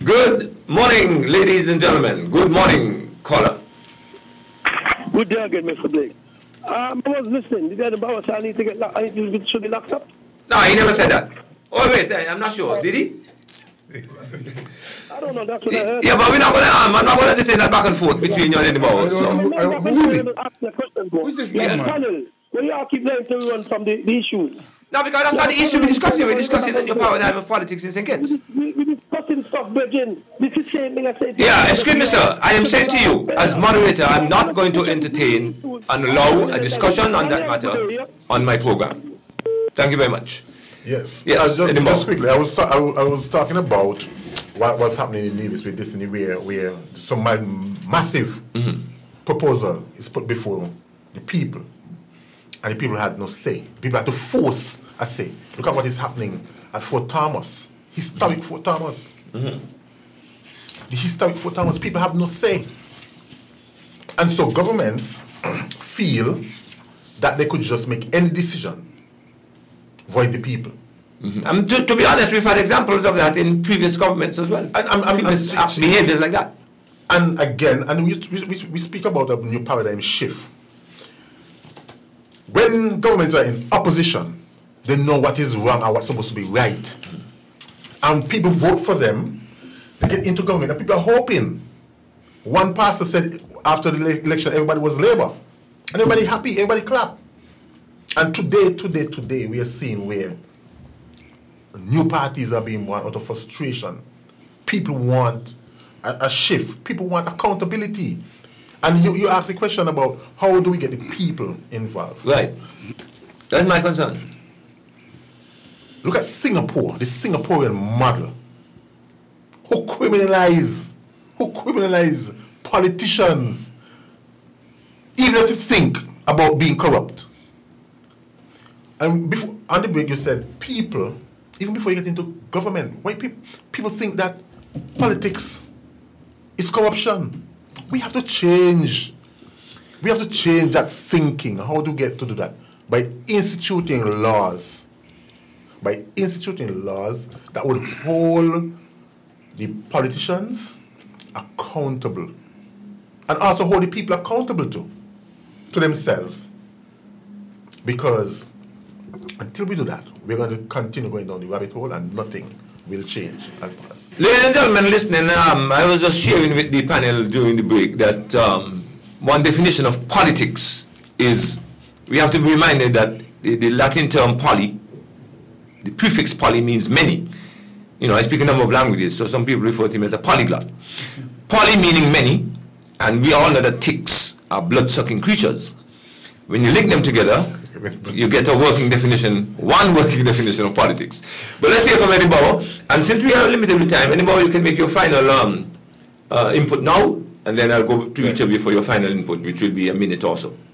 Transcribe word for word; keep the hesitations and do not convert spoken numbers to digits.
Good morning, ladies and gentlemen. Good morning, caller. Good day again, Mister Blake. Um, I was listening. Did the Baba say I need to get locked? I need to, should be locked up? No, he never said that. Oh, wait, I'm not sure. Did he? I don't know. That's what I heard. Yeah, but we're not going to, um, I'm not going to entertain that back and forth between you and the Baba. So. Who's this man? Panel. Well, you all keep letting to run from the, the issues. No, because that's not the issue we're discussing. We're discussing the new paradigm of politics in Saint Kitts. We, we, we're discussing stuff, Virgin. This is the same thing I said. Yeah, excuse me, sir. I am saying to you, as moderator, I'm not going to entertain and allow a discussion on that matter on my program. Thank you very much. Yes. Yes. Just, just quickly, I was ta- I, was, I was talking about what, what's happening in Nevis with Destiny, where where some massive mm-hmm. proposal is put before the people. And the people had no say. People had to force a say. Look at what is happening at Fort Thomas. Historic mm-hmm. Fort Thomas. Mm-hmm. The historic Fort Thomas. People have no say. And so governments feel that they could just make any decision, void the people. Mm-hmm. Um, to, to be honest, we've had examples of that in previous governments as well. And, I'm, I'm, previous I'm, I'm, behaviors like that. And again, and we, we, we speak about a new paradigm shift. When governments are in opposition, they know what is wrong and what's supposed to be right. And people vote for them, they get into government, and people are hoping. One pastor said after the election, everybody was Labour. And everybody happy, everybody clap. And today, today, today, we are seeing where new parties are being born out of frustration. People want a, a shift. People want accountability. And you, you ask the question about how do we get the people involved? Right. That's my concern. Look at Singapore, the Singaporean model. Who criminalize, who criminalize politicians, even if they think about being corrupt. And before, on the break you said, people, even before you get into government, why people, people think that politics is corruption. We have to change. We have to change that thinking. How do we get to do that? By instituting laws. By instituting laws that would hold the politicians accountable. And also hold the people accountable to, to themselves. Because until we do that, we're going to continue going down the rabbit hole and nothing will change. Ladies and gentlemen listening, um, I was just sharing with the panel during the break that um, one definition of politics is, we have to be reminded that the, the Latin term poly, the prefix poly means many. You know, I speak a number of languages, so some people refer to me as a polyglot. Poly meaning many, and we all know that ticks are blood-sucking creatures. When you link them together, you get a working definition, one working definition of politics. But let's hear from Eddie Bauer. And since we are limited with time, Eddie Bauer, you can make your final um, uh, input now, and then I'll go to each of you for your final input, which will be a minute or so.